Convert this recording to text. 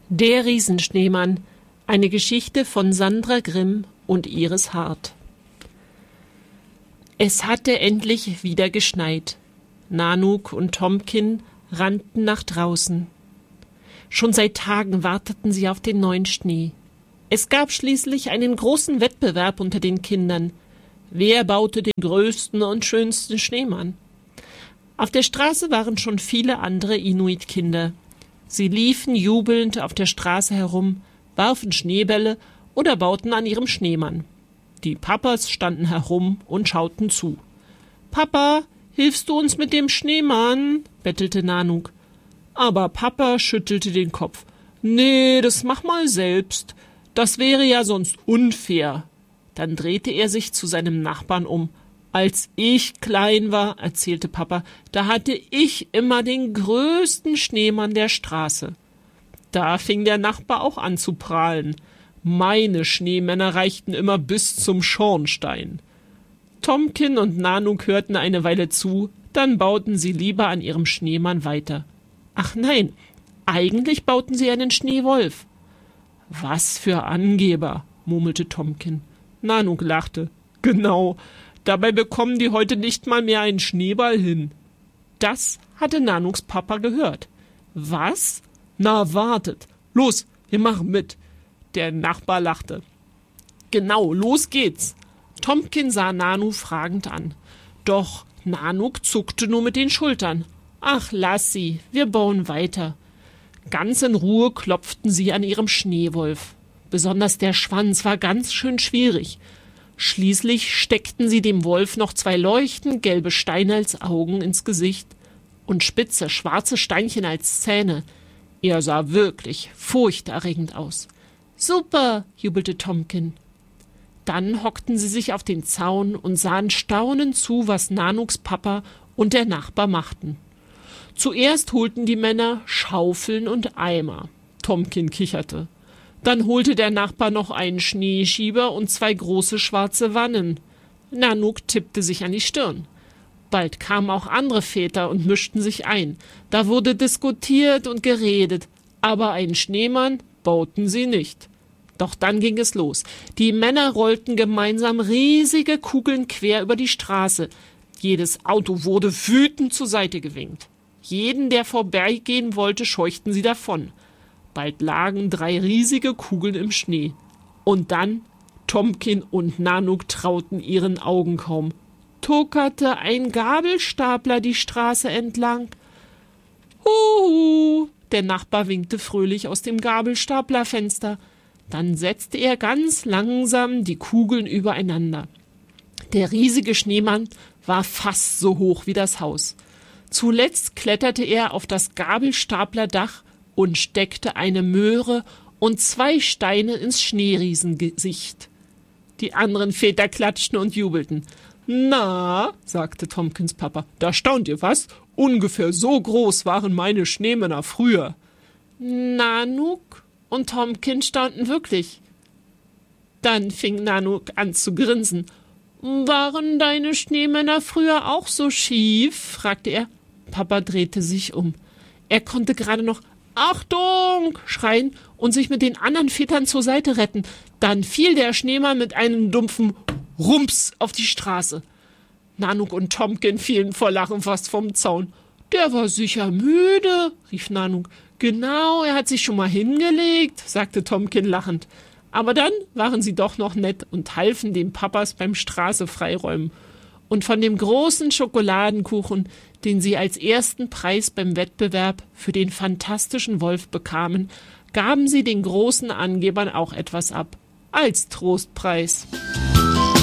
Der Riesenschneemann, eine Geschichte von Sandra Grimm und Iris Hart. Es hatte endlich wieder geschneit. Nanook und Tomkin rannten nach draußen. Schon seit Tagen warteten sie auf den neuen Schnee. Es gab schließlich einen großen Wettbewerb unter den Kindern. Wer baute den größten und schönsten Schneemann? Auf der Straße waren schon viele andere Inuit-Kinder. Sie liefen jubelnd auf der Straße herum, warfen Schneebälle oder bauten an ihrem Schneemann. Die Papas standen herum und schauten zu. »Papa, hilfst du uns mit dem Schneemann?« bettelte Nanook. Aber Papa schüttelte den Kopf. »Nee, das mach mal selbst. Das wäre ja sonst unfair.« Dann drehte er sich zu seinem Nachbarn um. »Als ich klein war«, erzählte Papa, »da hatte ich immer den größten Schneemann der Straße.« Da fing der Nachbar auch an zu prahlen. »Meine Schneemänner reichten immer bis zum Schornstein.« Tomkin und Nanook hörten eine Weile zu, dann bauten sie lieber an ihrem Schneemann weiter. Ach nein, eigentlich bauten sie einen Schneewolf. »Was für Angeber«, murmelte Tomkin. Nanook lachte. »Genau, dabei bekommen die heute nicht mal mehr einen Schneeball hin.« Das hatte Nanooks Papa gehört. »Was? Na, wartet. Los, wir machen mit.« Der Nachbar lachte. »Genau, los geht's.« Tomkin sah Nanook fragend an. Doch Nanook zuckte nur mit den Schultern. »Ach, lass sie, wir bauen weiter.« Ganz in Ruhe klopften sie an ihrem Schneewolf. Besonders der Schwanz war ganz schön schwierig. Schließlich steckten sie dem Wolf noch 2 leuchtend gelbe Steine als Augen ins Gesicht und spitze, schwarze Steinchen als Zähne. Er sah wirklich furchterregend aus. »Super«, jubelte Tomkin. Dann hockten sie sich auf den Zaun und sahen staunend zu, was Nanooks Papa und der Nachbar machten. Zuerst holten die Männer Schaufeln und Eimer. Tomkin kicherte. Dann holte der Nachbar noch einen Schneeschieber und 2 große schwarze Wannen. Nanook tippte sich an die Stirn. Bald kamen auch andere Väter und mischten sich ein. Da wurde diskutiert und geredet, aber einen Schneemann bauten sie nicht. Doch dann ging es los. Die Männer rollten gemeinsam riesige Kugeln quer über die Straße. Jedes Auto wurde wütend zur Seite gewinkt. Jeden, der vorbeigehen wollte, scheuchten sie davon. Bald lagen 3 riesige Kugeln im Schnee. Und dann, Tomkin und Nanook trauten ihren Augen kaum, tuckerte ein Gabelstapler die Straße entlang. »Huhu«, der Nachbar winkte fröhlich aus dem Gabelstaplerfenster. Dann setzte er ganz langsam die Kugeln übereinander. Der riesige Schneemann war fast so hoch wie das Haus. Zuletzt kletterte er auf das Gabelstaplerdach und steckte eine Möhre und 2 Steine ins Schneeriesengesicht. Die anderen Väter klatschten und jubelten. »Na«, sagte Tomkins Papa, »da staunt ihr was? Ungefähr so groß waren meine Schneemänner früher.« Nanook und Tomkin staunten wirklich. Dann fing Nanook an zu grinsen. »Waren deine Schneemänner früher auch so schief?« fragte er. Papa drehte sich um. Er konnte gerade noch »Achtung!« schreien und sich mit den anderen Vätern zur Seite retten. Dann fiel der Schneemann mit einem dumpfen Rums auf die Straße. Nanook und Tomkin fielen vor Lachen fast vom Zaun. »Der war sicher müde«, rief Nanook. »Genau, er hat sich schon mal hingelegt«, sagte Tomkin lachend. Aber dann waren sie doch noch nett und halfen den Papas beim Straße freiräumen. Und von dem großen Schokoladenkuchen, den sie als ersten Preis beim Wettbewerb für den fantastischen Wolf bekamen, gaben sie den großen Angebern auch etwas ab, als Trostpreis.